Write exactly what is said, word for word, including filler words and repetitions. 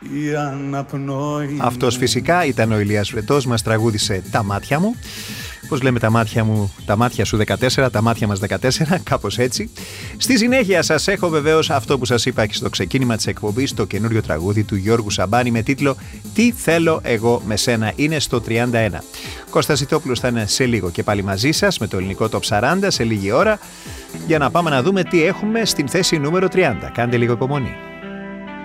η αναπνοή. Αυτός φυσικά ήταν ο Ηλίας Βρετός, μας τραγούδισε «Τα μάτια μου». Πώς λέμε τα μάτια μου, τα μάτια σου δεκατέσσερα, τα μάτια μας δεκατέσσερα, κάπως έτσι. Στη συνέχεια σας έχω βεβαίως αυτό που σας είπα και στο ξεκίνημα της εκπομπής, το καινούριο τραγούδι του Γιώργου Σαμπάνη με τίτλο «Τι θέλω εγώ με σένα», είναι στο τριάντα ένα. Κώστας Ζητόπουλος θα είναι σε λίγο και πάλι μαζί σας με το ελληνικό Top σαράντα σε λίγη ώρα για να πάμε να δούμε τι έχουμε στην θέση νούμερο τριάντα. Κάντε λίγο υπομονή.